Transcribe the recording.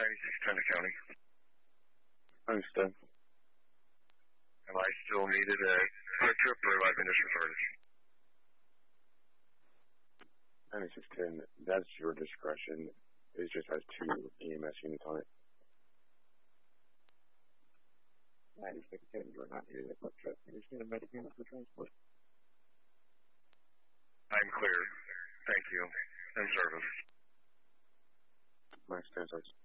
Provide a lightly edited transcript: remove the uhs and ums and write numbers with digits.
9610 to county. Understood. Am I still needed at quick trip or have I been disregarded? 9610, that's your discretion. It just has 2 EMS units on it. 9610, you're not needed at quick trip. You're just needed medic unit for transport. I'm clear. Thank you. In service. 9610,